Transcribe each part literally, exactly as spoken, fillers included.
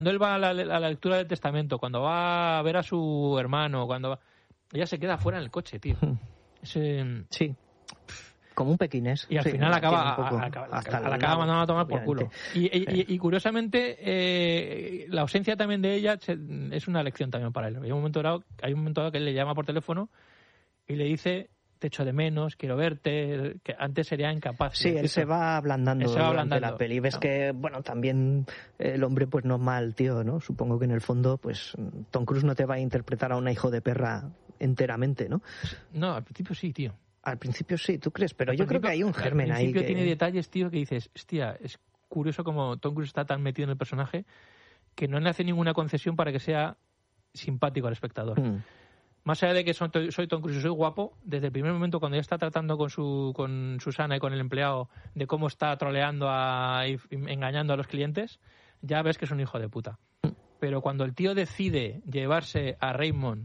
Cuando él va a la, a la lectura del testamento, cuando va a ver a su hermano, cuando va... ella se queda fuera en el coche, tío. Ese... Sí. Como un pequinés. Y al sí, final acaba, poco, a, a, a, hasta a, la acaba mandando a tomar por culo. Y, y, sí. y, y curiosamente, eh, la ausencia también de ella es una lección también para él. Hay un momento dado, hay un momento dado que él le llama por teléfono y le dice: te echo de menos, quiero verte, que antes sería incapaz. Sí, él se va ablandando se va durante ablandando. la peli. Ves no. que, bueno, también el hombre pues no es mal tío, ¿no? Supongo que en el fondo, pues Tom Cruise no te va a interpretar a una hijo de perra enteramente, ¿no? No, al principio sí, tío. Al principio sí, tú crees, pero al yo creo que hay un germen ahí. Al principio que... tiene detalles, tío, que dices, hostia, es curioso como Tom Cruise está tan metido en el personaje que no le hace ninguna concesión para que sea simpático al espectador. Mm. Más allá de que soy, soy Tom Cruise y soy guapo, desde el primer momento cuando ya está tratando con su con Susana y con el empleado de cómo está troleando a, y engañando a los clientes, ya ves que es un hijo de puta. Mm. Pero cuando el tío decide llevarse a Raymond,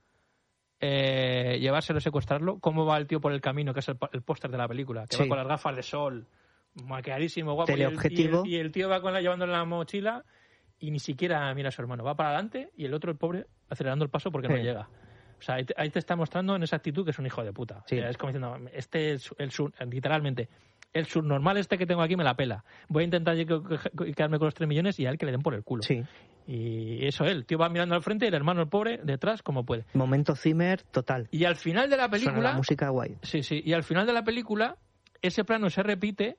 eh, llevárselo, secuestrarlo, ¿cómo va el tío por el camino? Que es el, el póster de la película, que sí. va con las gafas de sol, maquilladísimo, guapo, y el, y, el, y el tío va con la, llevándole la mochila y ni siquiera mira a su hermano, va para adelante y el otro, el pobre, acelerando el paso porque sí. no llega. O sea, ahí te, ahí te está mostrando en esa actitud que es un hijo de puta. Sí. O sea, es como diciendo, este es el sur, literalmente, el subnormal este que tengo aquí me la pela. Voy a intentar quedarme con los tres millones y a él que le den por el culo. Sí. Y eso, él, el tío va mirando al frente y el hermano, el pobre, detrás como puede. Momento Zimmer total. Y al final de la película... Suena la música guay. Sí, sí. Y al final de la película, ese plano se repite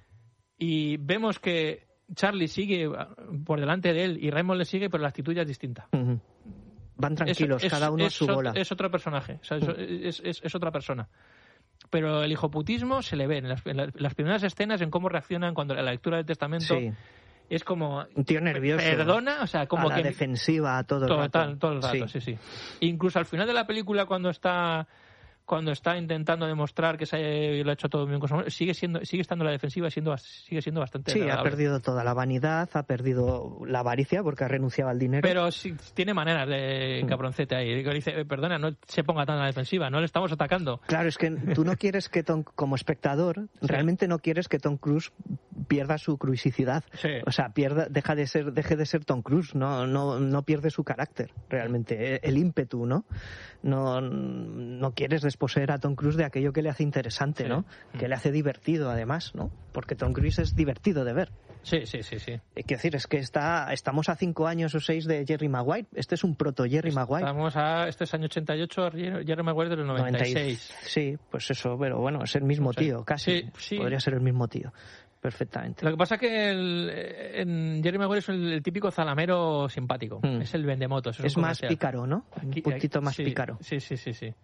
y vemos que Charlie sigue por delante de él y Raymond le sigue, pero la actitud ya es distinta. Uh-huh. Van tranquilos, es, cada uno es, a su bola. Es otro personaje, o sea, es, es, es, es otra persona. Pero el hijoputismo se le ve en las, en las primeras escenas, en cómo reaccionan cuando la lectura del testamento. Sí. Es como... Un tío nervioso. Perdona, o sea, como a la que... defensiva todo el todo, rato. Todo el rato, sí. sí, sí. Incluso al final de la película, cuando está... cuando está intentando demostrar que se lo ha hecho todo bien con su amor, sigue siendo sigue estando en la defensiva, siendo sigue siendo bastante sí, agradable. Ha perdido toda la vanidad, ha perdido la avaricia porque ha renunciado al dinero. Pero sí tiene maneras de cabroncete ahí. Dice, perdona, no se ponga tan a la defensiva, no le estamos atacando. Claro, es que tú no quieres que Tom, como espectador, sí. realmente no quieres que Tom Cruise pierda su cruisicidad. Sí. O sea, pierda, deja de ser, deje de ser Tom Cruise, no, no, no pierde su carácter, realmente, el ímpetu, ¿no? No, no quieres desposeer a Tom Cruise de aquello que le hace interesante, sí. ¿no? Mm. Que le hace divertido, además, ¿no? Porque Tom Cruise es divertido de ver. Sí, sí, sí, sí. Quiero decir, es que está, estamos a cinco años o seis de Jerry Maguire. Este es un proto Jerry Maguire. Estamos a, este es año ochenta y ocho, Jerry Maguire del noventa y seis. Sí, pues eso, pero bueno, es el mismo sí. tío, casi. Sí, sí. Podría ser el mismo tío. Perfectamente. Lo que pasa es que el, en Jerry Maguire es el, el típico zalamero simpático. Mm. Es el vendemotos. Es, es más pícaro, ¿no? Aquí, un poquito más sí, pícaro. Sí, sí, sí, sí.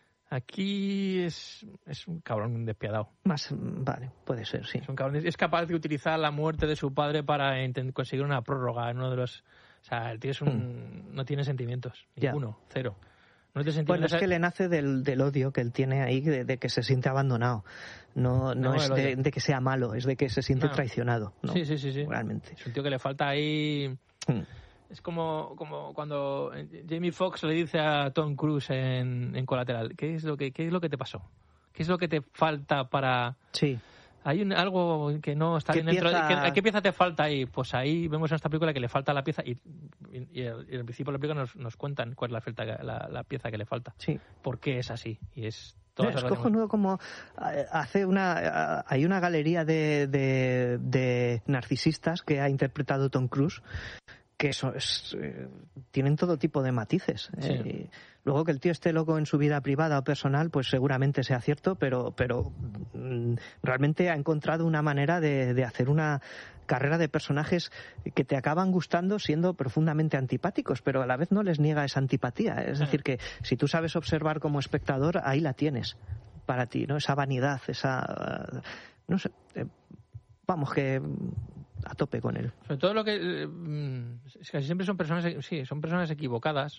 Aquí es, es un cabrón despiadado. Más, vale, puede ser, sí. Es un cabrón. Es capaz de utilizar la muerte de su padre para conseguir una prórroga en uno de los... O sea, el tío es un, mm. no tiene sentimientos. Ninguno. Ya. Cero. No te bueno, es que le nace del, del odio que él tiene ahí, de, de que se siente abandonado. No, no, no es de, de que sea malo, es de que se siente no. traicionado. ¿no? Sí, sí, sí, sí. Realmente. Es un tío que le falta ahí... Hmm. Es como, como cuando Jamie Foxx le dice a Tom Cruise en, en Colateral, ¿qué es lo que qué es lo que te pasó? ¿Qué es lo que te falta para...? Sí. Hay un, algo que no está bien dentro. Pieza... ¿Qué, ¿Qué pieza te falta ahí? Pues ahí vemos en esta película que le falta la pieza y, y, y al principio de la película nos, nos cuentan cuál es la, falta, la, la pieza que le falta. Sí. ¿Por qué es así? Y es... No, es cojonudo como hace una hay una galería de, de, de narcisistas que ha interpretado Tom Cruise que eso es, eh, tienen todo tipo de matices. Sí. Eh, luego que el tío esté loco en su vida privada o personal, pues seguramente sea cierto, pero, pero mm, realmente ha encontrado una manera de, de hacer una carrera de personajes que te acaban gustando siendo profundamente antipáticos, pero a la vez no les niega esa antipatía. Es decir, que si tú sabes observar como espectador, ahí la tienes para ti, ¿no? Esa vanidad, esa... Uh, no sé... Eh, vamos, que... a tope con él. Sobre todo lo que eh, es que siempre son personas, sí, son personas equivocadas.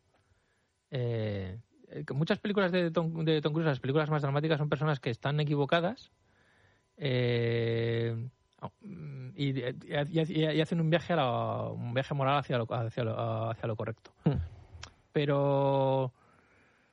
Eh, muchas películas de Tom, de Tom Cruise, las películas más dramáticas, son personas que están equivocadas eh, y, y, y, y hacen un viaje a la, un viaje moral hacia lo, hacia lo, hacia lo correcto. Hmm. Pero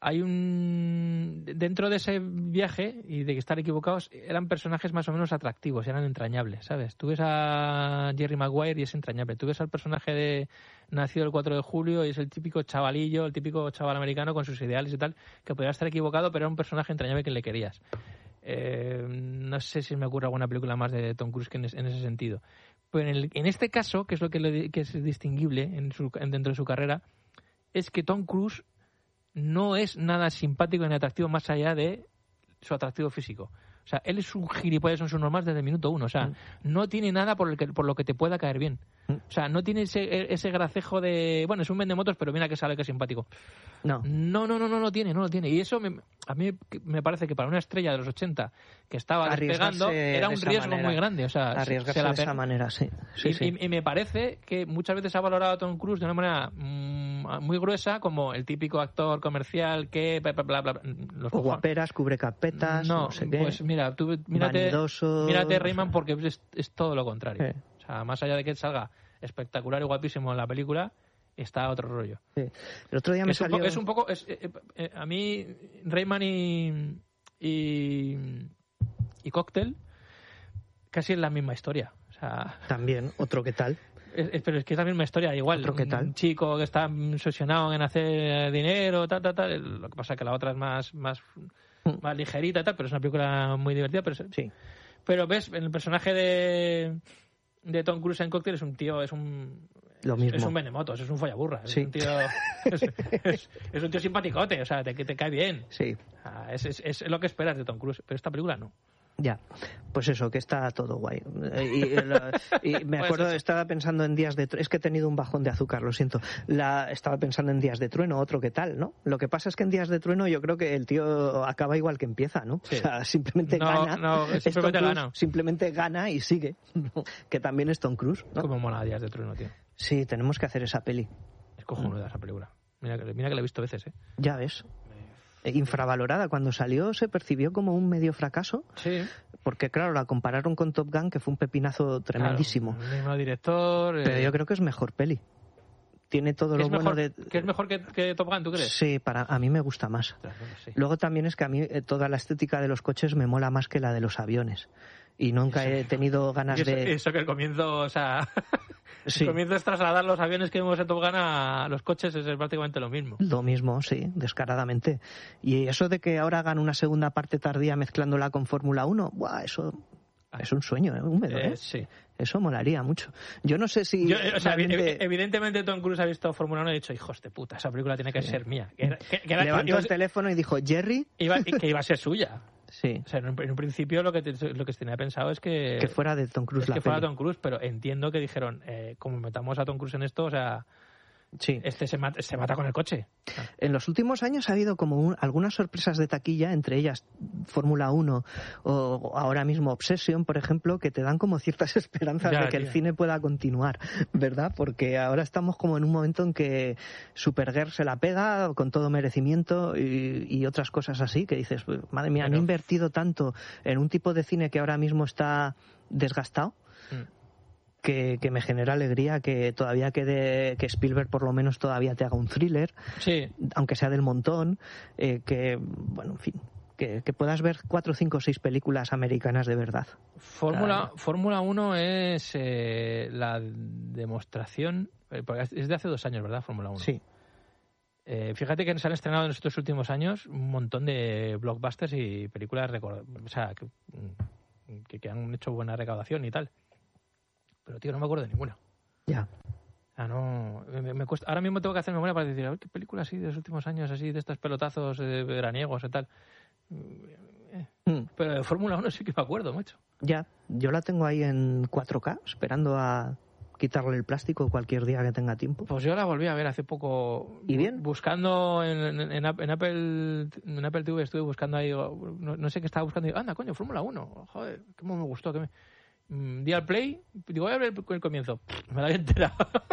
hay un... Dentro de ese viaje, y de que estar equivocados, eran personajes más o menos atractivos, eran entrañables, ¿sabes? Tú ves a Jerry Maguire y es entrañable. Tú ves al personaje de nacido el cuatro de julio y es el típico chavalillo, el típico chaval americano con sus ideales y tal, que podría estar equivocado, pero era un personaje entrañable que le querías. Eh, no sé si me ocurre alguna película más de Tom Cruise que en, es, en ese sentido. Pero en, el, en este caso, que es lo que, le, que es distinguible en su, dentro de su carrera, es que Tom Cruise no es nada simpático ni atractivo más allá de su atractivo físico. O sea, él es un gilipollas en su normal desde el minuto uno. O sea, mm. no tiene nada por, el que, por lo que te pueda caer bien. Mm. O sea, no tiene ese, ese gracejo de... Bueno, es un vendemotos, pero mira que sale que es simpático. No. No, no, no, no, no tiene, no lo tiene. Y eso me, a mí me parece que para una estrella de los ochenta que estaba despegando era un riesgo manera. muy grande. O sea, arriesgarse la de esa manera, sí. sí, y, sí. Y, y me parece que muchas veces ha valorado a Tom Cruise de una manera mmm, muy gruesa, como el típico actor comercial que... Bla, bla, bla, los o guaperas, cubre carpetas, no, no sé qué. Pues mira, tú mírate, mírate Rayman, porque es, es todo lo contrario. Eh. O sea, más allá de que salga espectacular y guapísimo en la película, está otro rollo. Sí. El otro día me es salió... Un po, es un poco... Es, eh, eh, a mí, Rayman y, y, y Cóctel casi es la misma historia. O sea, también, otro que tal. Es, es, pero es que es la misma historia, igual. ¿Otro qué tal? Un chico que está obsesionado en hacer dinero, tal, tal, tal. Lo que pasa es que la otra es más... más más ligerita y tal, pero es una película muy divertida. Pero sí. Pero ves, el personaje de, de Tom Cruise en Cóctel es un tío, es un... Lo mismo. Es un benemotos, es un follaburra. Sí. Es un tío... es, es, es un tío simpaticote, o sea, te, te cae bien. Sí. Ah, es, es, es lo que esperas de Tom Cruise, pero esta película no. Ya, pues eso, que está todo guay. Y, y me acuerdo, pues estaba pensando en Días de Trueno, es que he tenido un bajón de azúcar, lo siento. La, estaba pensando en Días de Trueno, otro que tal, ¿no? Lo que pasa es que en Días de Trueno yo creo que el tío acaba igual que empieza, ¿no? Sí. O sea, simplemente no, gana. No, simplemente Cruise, gana. Simplemente gana y sigue, ¿no? Que también es Tom Cruise, ¿no? Como mola Días de Trueno, tío. Sí, tenemos que hacer esa peli. Es cojonuda esa película. Mira, mira que la he visto veces, ¿eh? Ya ves. Infravalorada. Cuando salió se percibió como un medio fracaso. Sí. Porque, claro, la compararon con Top Gun, que fue un pepinazo tremendísimo. Claro, el mismo director... Pero eh... yo creo que es mejor peli. Tiene todo lo mejor, bueno de... ¿Que es mejor que, que Top Gun, tú crees? Sí, para, a mí me gusta más. Claro, sí. Luego también es que a mí eh, toda la estética de los coches me mola más que la de los aviones. Y nunca he tenido ganas eso, de... Eso que el comienzo, o sea... Sí. El comienzo es trasladar los aviones que vemos en Top Gun a los coches, es prácticamente lo mismo. Lo mismo, sí, descaradamente. Y eso de que ahora hagan una segunda parte tardía mezclándola con Fórmula uno, ¡buah! Eso es un sueño, ¿eh? Húmedo, ¿eh? eh sí. Eso molaría mucho. Yo no sé si... Yo, o sea, realmente... evidentemente Tom Cruise ha visto Fórmula uno y ha dicho, hijos de puta, esa película tiene que sí. ser mía. Que era, que, que era, Levantó iba, el teléfono y dijo, Jerry... Iba, que iba a ser suya. Sí. O sea, en un, en un principio lo que, te, lo que se tenía pensado es que... Que fuera de Tom Cruise es la que peli. fuera Tom Cruise, pero entiendo que dijeron, eh, como metamos a Tom Cruise en esto, o sea... Sí. Este se mata, se mata con el coche. En los últimos años ha habido como un, algunas sorpresas de taquilla, entre ellas Fórmula uno o ahora mismo Obsession, por ejemplo, que te dan como ciertas esperanzas ya, de que tío. el cine pueda continuar, ¿verdad? Porque ahora estamos como en un momento en que Supergirl se la pega con todo merecimiento y, y otras cosas así, que dices, madre mía, Pero... han invertido tanto en un tipo de cine que ahora mismo está desgastado. Mm. Que, que me genera alegría que todavía quede, que Spielberg por lo menos todavía te haga un thriller, sí. aunque sea del montón, eh, que, bueno, en fin, que, que puedas ver cuatro, cinco, seis películas americanas de verdad. Fórmula, Fórmula uno es eh, la demostración, eh, es de hace dos años, ¿verdad? Fórmula uno. Sí. Eh, fíjate que se han estrenado en estos últimos años un montón de blockbusters y películas, o sea, que, que, que han hecho buena recaudación y tal. Pero, tío, no me acuerdo de ninguna. Ya. Ah, no. Me, me cuesta. Ahora mismo tengo que hacer memoria para decir, a ver qué película así de los últimos años, así de estos pelotazos eh, veraniegos y tal. Eh. Mm. Pero de Fórmula uno sí que me acuerdo, macho. Ya. Yo la tengo ahí en cuatro K, esperando a quitarle el plástico cualquier día que tenga tiempo. Pues yo la volví a ver hace poco. ¿Y bien? Buscando en, en, en, en Apple en Apple T V estuve buscando ahí, no, no sé qué estaba buscando. Y digo, anda, coño, Fórmula uno. Joder, cómo me gustó, que me... Di al play, digo, voy a ver el, el comienzo. Me la había enterado.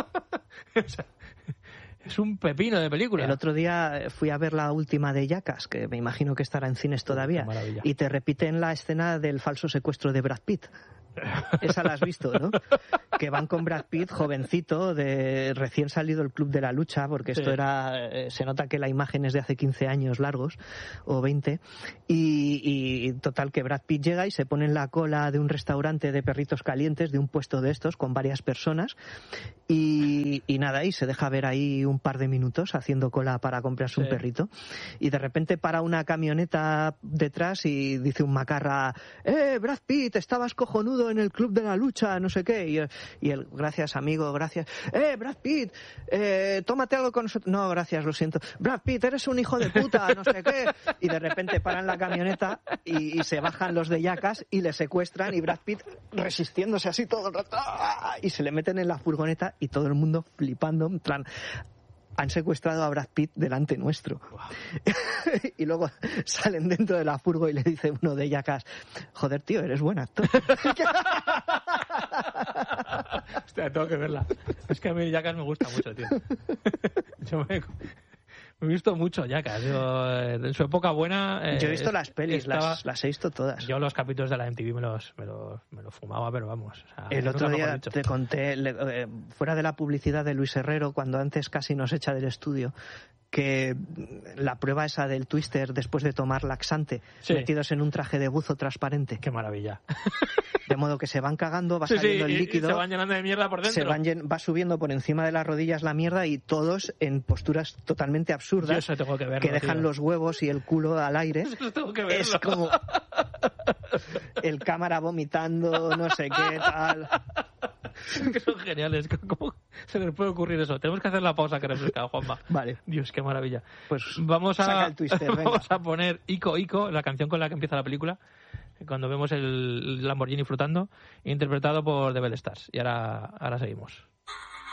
O sea, es un pepino de película. El otro día fui a ver la última de Jackass, que me imagino que estará en cines todavía, y te repiten la escena del falso secuestro de Brad Pitt. Esa la has visto, ¿no? Que van con Brad Pitt, jovencito, de recién salido del Club de la Lucha, porque esto sí. era... Eh, se nota que la imagen es de hace quince años largos, o veinte, y, y total que Brad Pitt llega y se pone en la cola de un restaurante de perritos calientes, de un puesto de estos, con varias personas, y, y nada, y se deja ver ahí un par de minutos haciendo cola para comprarse sí. un perrito, y de repente para una camioneta detrás y dice un macarra, ¡eh, Brad Pitt, estabas cojonudo en el Club de la Lucha, no sé qué! Y, y él, gracias amigo, gracias. ¡Eh, Brad Pitt, eh, tómate algo con nosotros! No, gracias, lo siento. Brad Pitt, eres un hijo de puta, no sé qué. Y de repente paran la camioneta y, y se bajan los de Yacas y le secuestran, y Brad Pitt resistiéndose así todo el rato, y se le meten en la furgoneta y todo el mundo flipando, en plan... Han secuestrado a Brad Pitt delante nuestro. Wow. Y luego salen dentro de la furgo y le dice uno de Yacas, joder, tío, eres buen actor. Hostia, tengo que verla. Es que a mí Yacas me gusta mucho, tío. Yo me... Me he visto mucho Yacas. En su época buena... Eh, yo he visto las pelis, estaba... las, las he visto todas. Yo los capítulos de la M T V me los, me los, me los fumaba, pero vamos. O sea, el otro día te conté, le, eh, fuera de la publicidad de Luis Herrero, cuando antes casi nos echa del estudio, que la prueba esa del twister después de tomar laxante, sí. metidos en un traje de buzo transparente. ¡Qué maravilla! De modo que se van cagando, va sí, saliendo sí, el y, líquido. Y se van llenando de mierda por dentro. Se van llen- va subiendo por encima de las rodillas la mierda y todos en posturas totalmente absurdas. Yo eso tengo que verlo, que dejan tío. los huevos y el culo al aire. Eso tengo que verlo. Es como el cámara vomitando, no sé qué, tal. Que son geniales. ¿Cómo se les puede ocurrir eso? Tenemos que hacer la pausa que refresca, Juanma. Vale. Dios, qué maravilla. Pues vamos a, saca el twister, venga. Vamos a poner Ico Ico, la canción con la que empieza la película, cuando vemos el Lamborghini flotando, interpretado por The Bell Stars. Y ahora, ahora seguimos.